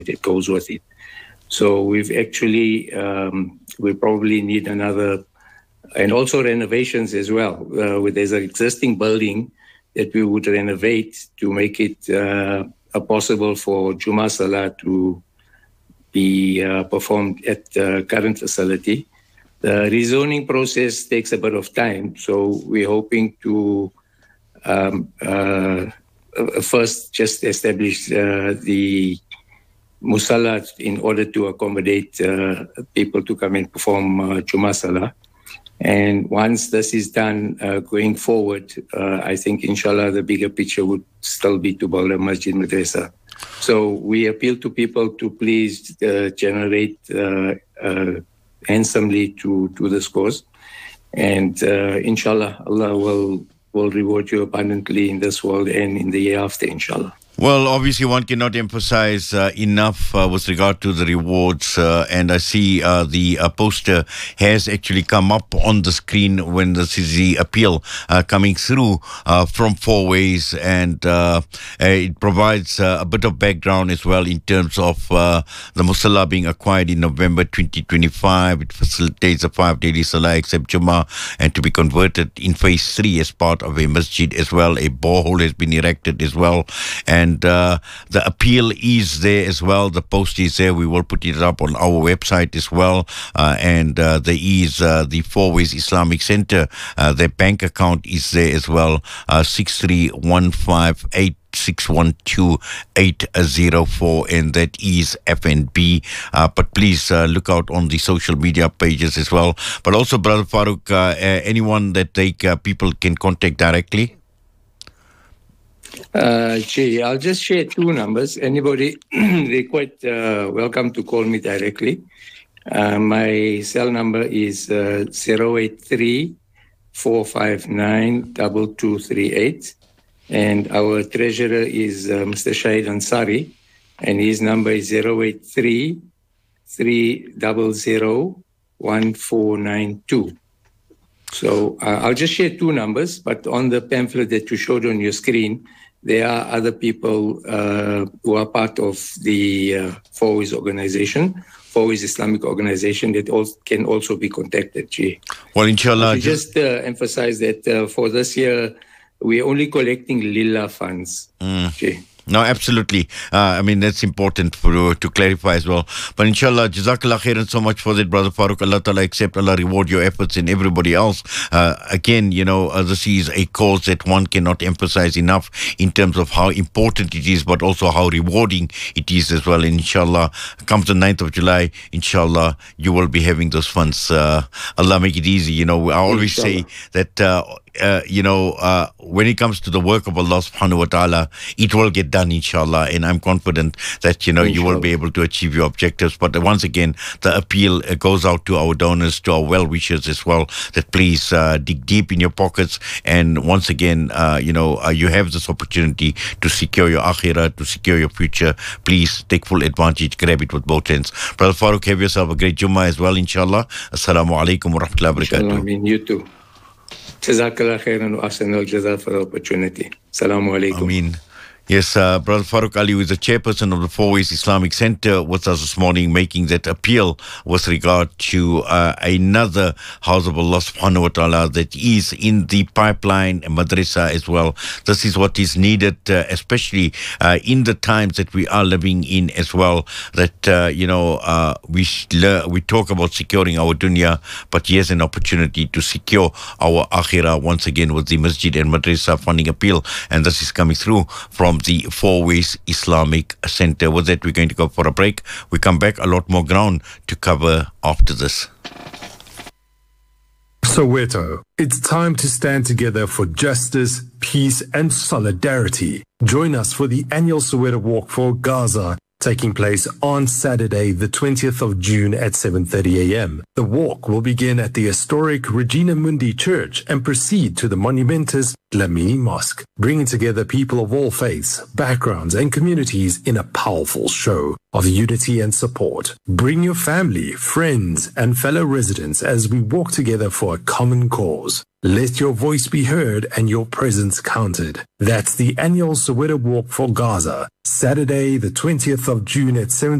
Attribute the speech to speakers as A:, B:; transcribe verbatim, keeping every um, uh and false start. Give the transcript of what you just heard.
A: that goes with it. So we've actually, um, we probably need another, and also renovations as well. Uh, where there's an existing building that we would renovate to make it uh, possible for Juma Salah to be uh, performed at the current facility. The rezoning process takes a bit of time, so we're hoping to um, uh, first just establish uh, the Musalla in order to accommodate uh, people to come and perform uh, Juma Salah. And once this is done, uh, going forward, uh, I think, inshallah, the bigger picture would still be to build a masjid madrasa. So we appeal to people to please uh, generate uh, uh, handsomely to, to this cause. And uh, inshallah, Allah will, will reward you abundantly in this world and in the year after, inshallah.
B: Well, obviously, one cannot emphasize uh, enough uh, with regard to the rewards. Uh, and I see uh, the uh, poster has actually come up on the screen when this is the appeal uh, coming through uh, from Four Ways. And uh, it provides uh, a bit of background as well in terms of uh, the Musalla being acquired in November twenty twenty-five. It facilitates a five daily Salah except Jummah and to be converted in phase three as part of a masjid as well. A borehole has been erected as well. And And uh, the appeal is there as well. The post is there. We will put it up on our website as well. Uh, and uh, there is uh, the Four Ways Islamic Center. Uh, their bank account is there as well. Uh, six three one five eight six one two eight zero four, and that is F N B. Uh, but please uh, look out on the social media pages as well. But also, Brother Farouk, uh, anyone that they uh, people can contact directly?
A: Uh, gee, I'll just share two numbers. Anybody, they're quite uh, welcome to call me directly. Uh, my cell number is uh, zero eight three, four five nine, two two three eight. And our treasurer is uh, Mister Shahid Ansari, and his number is zero eight three, three zero zero, one four nine two. So uh, I'll just share two numbers, but on the pamphlet that you showed on your screen, there are other people uh, who are part of the uh, Four Ways organization, Four Ways Islamic organization, that also can also be contacted. G.
B: Well, inshallah.
A: Just uh, emphasize that uh, for this year, we're only collecting Lillah funds.
B: Mm. G. No, absolutely. Uh, I mean, that's important for, to clarify as well. But inshallah, Jazakallah khairan so much for that, Brother Farouk. Allah Ta'ala accept, Allah reward your efforts and everybody else. Uh, again, you know, uh, this is a cause that one cannot emphasize enough in terms of how important it is, but also how rewarding it is as well. And inshallah, comes the ninth of July, inshallah, you will be having those funds. Uh, Allah make it easy. You know, I always inshallah. say that, uh, uh, you know, uh, when it comes to the work of Allah subhanahu wa ta'ala, it will get done, inshallah, and I'm confident that, you know, inshallah, you will be able to achieve your objectives. But once again, the appeal goes out to our donors, to our well-wishers as well, that please uh, dig deep in your pockets, and once again, uh, you know, uh, you have this opportunity to secure your akhirah, to secure your future. Please take full advantage, grab it with both hands. Brother Farouk, have yourself a great Jummah as well, inshallah. Assalamu alaikum wa rahmatullahi wa barakatuh.
A: I mean, you too. Jazakallah khairan wa ahsanal jaza for the opportunity. Assalamu alaikum.
B: Ameen. Yes, uh, Brother Farouk Ali, who is the chairperson of the Four Ways Islamic Center, with us this morning, making that appeal with regard to uh, another house of Allah subhanahu wa ta'ala that is in the pipeline, madrasa as well. This is what is needed, uh, especially uh, in the times that we are living in as well, that, uh, you know, uh, we, we talk about securing our dunya, but here's an opportunity to secure our akhirah once again with the masjid and madrasa funding appeal, and this is coming through from the Four Ways Islamic Center. With that, we're going to go for a break. We come back, a lot more ground to cover after this.
C: Soweto, it's time to stand together for justice, peace and solidarity. Join us for the annual Soweto Walk for Gaza, taking place on Saturday, the twentieth of June at seven thirty a m. The walk will begin at the historic Regina Mundi Church and proceed to the monumentous Dlamini Mosque, bringing together people of all faiths, backgrounds and communities in a powerful show of unity and support. Bring your family, friends and fellow residents as we walk together for a common cause. Let your voice be heard and your presence counted. That's the annual Soweto Walk for Gaza, Saturday, the twentieth of June at seven